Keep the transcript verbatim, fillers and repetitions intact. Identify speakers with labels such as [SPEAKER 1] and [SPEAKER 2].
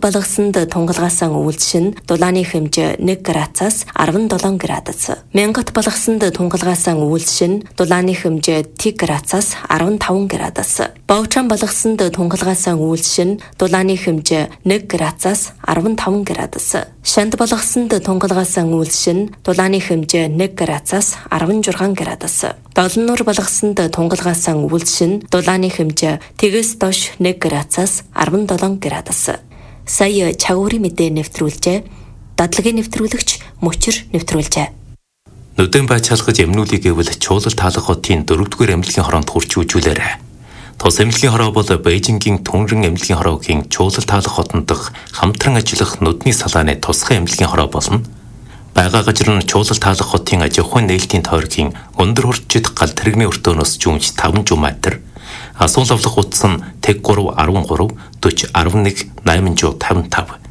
[SPEAKER 1] балгасанд тунгалгаасан үйлдэл нь дулааны хэмжээ нэг градусаас арван долоон градус. Мянгат балгасанд тунгалгаасан үйлдэл нь дулааны хэмжээ тэг градусаас арван таван градус. Бовчан балгасанд тунгалгаасан үйлдэл нь дулааны хэмжээ нэг градусаас арван таван градус. Шанд балгасанд тунгалгаасан үйлдэл нь дулааны хэмжээ нэг градусаас арван жургаан градус. Долнуур балгасанд тунгалгаасан үйлдэл нь дулааны хэмжээ тэгээс доош нэг градусаас арван долоон градус. Сая чагуурын мэдээ нэвтрүүлжээ. Дадлагын нэвтрүүлэгч Мөчир нэвтрүүлжээ.
[SPEAKER 2] Нүдэн бай чалгаж эмнүүлийг гэвэл чуулал таалах хотын дөрөвдүгээр эмнэлгийн хороонд хурч үжүүлээрэ. Тус эмнэлгийн хороо бол Бээжингийн Түнрэн эмнэлгийн хороогийн чуулал таалах хотод хамтран ажиллах нүдний салааны тусгай эмнэлгийн хороо болно. Бага газар нь чуулал таалах хотын аж ахуйн нээлтийн тойргийн өндөр хурцчид гал тэрэгний өртөөнөөс жумж таван жуматер. Асуул авлах утас нь тэг гурав арван гурав, дөрвөн арван нэг, найман жуу таван тав.